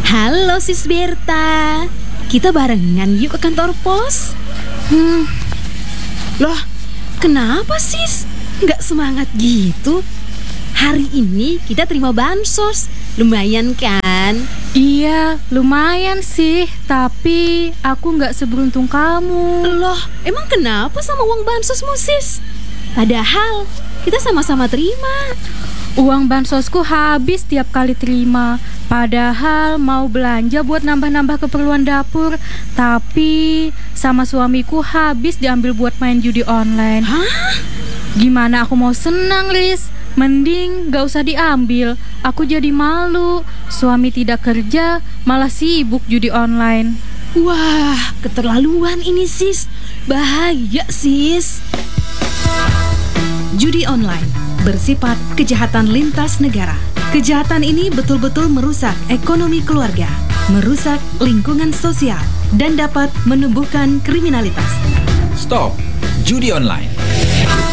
Halo Sis Berta, kita barengan yuk ke kantor pos. Loh, kenapa Sis? Nggak semangat gitu? Hari ini kita terima bansos, lumayan kan? Iya, lumayan sih, tapi aku nggak seberuntung kamu. Loh, emang kenapa sama uang bansosmu Sis? Padahal kita sama-sama terima. Uang bansosku habis tiap kali terima. Padahal mau belanja buat nambah-nambah keperluan dapur, tapi sama suamiku habis diambil buat main judi online. Hah? Gimana aku mau senang, Riz? Mending gak usah diambil. Aku jadi malu. Suami tidak kerja, malah sibuk judi online. Wah, keterlaluan ini Sis. Bahaya Sis. Judi online bersifat kejahatan lintas negara. Kejahatan ini betul-betul merusak ekonomi keluarga, merusak lingkungan sosial, dan dapat menumbuhkan kriminalitas. Stop judi online.